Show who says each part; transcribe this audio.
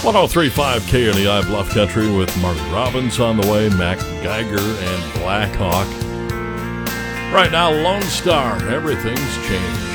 Speaker 1: 1035 KNEI Bluff Country with Marty Robbins on the way, Mac Geiger and Black Hawk. Right now, Lone Star, Everything's Changed.